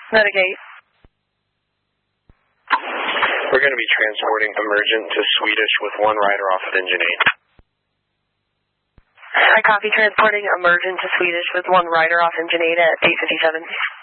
Mitigate. We're going to be transporting Emergent to Swedish with one rider off of engine 8. I copy transporting Emergent to Swedish with one rider off engine 8 at 8:57.